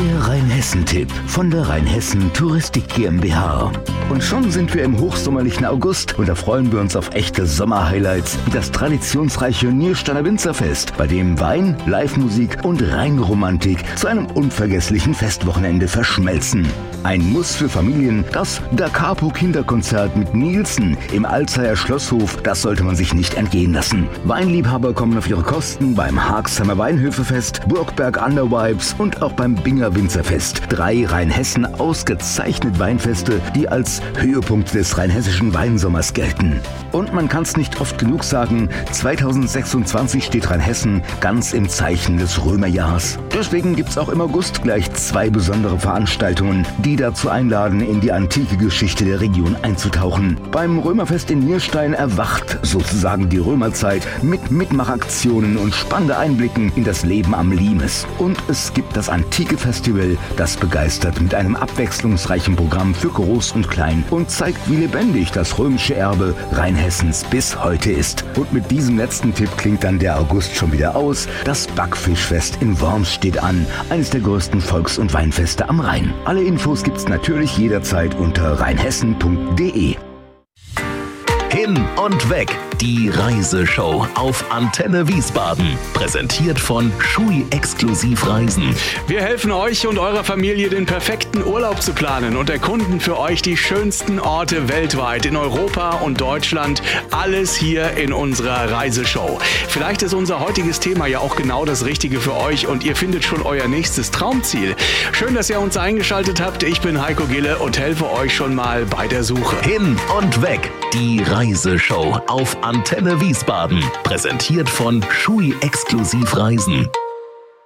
Der Rheinhessen-Tipp von der Rheinhessen Touristik GmbH. Und schon sind wir im hochsommerlichen August und da freuen wir uns auf echte Sommerhighlights wie das traditionsreiche Niersteiner Winzerfest, bei dem Wein, Live-Musik und Rheinromantik zu einem unvergesslichen Festwochenende verschmelzen. Ein Muss für Familien, das Da Capo Kinderkonzert mit Nielsen im Alzheimer Schlosshof, das sollte man sich nicht entgehen lassen. Weinliebhaber kommen auf ihre Kosten beim Haagheimer Weinhöfefest, Burgberg Undervibes und auch beim Binger Winzerfest. 3 Rheinhessen ausgezeichnet Weinfeste, die als Höhepunkt des rheinhessischen Weinsommers gelten. Und man kann es nicht oft genug sagen, 2026 steht Rheinhessen ganz im Zeichen des Römerjahrs. Deswegen gibt's auch im August gleich 2 besondere Veranstaltungen, die dazu einladen, in die antike Geschichte der Region einzutauchen. Beim Römerfest in Nierstein erwacht sozusagen die Römerzeit mit Mitmachaktionen und spannende Einblicken in das Leben am Limes. Und es gibt das Antike Festival, das begeistert mit einem abwechslungsreichen Programm für Groß und Klein und zeigt, wie lebendig das römische Erbe Rheinhessens bis heute ist. Und mit diesem letzten Tipp klingt dann der August schon wieder aus. Das Backfischfest in Worms steht an, eines der größten Volks- und Weinfeste am Rhein. Alle Infos gibt's natürlich jederzeit unter rheinhessen.de. Hin und weg, die Reiseshow auf Antenne Wiesbaden. Präsentiert von Schui Exklusiv Reisen. Wir helfen euch und eurer Familie, den perfekten Urlaub zu planen und erkunden für euch die schönsten Orte weltweit, in Europa und Deutschland. Alles hier in unserer Reiseshow. Vielleicht ist unser heutiges Thema ja auch genau das Richtige für euch und ihr findet schon euer nächstes Traumziel. Schön, dass ihr uns eingeschaltet habt. Ich bin Heiko Gille und helfe euch schon mal bei der Suche. Hin und weg, die Reiseshow auf Antenne Wiesbaden. Präsentiert von Schui Exklusiv Reisen.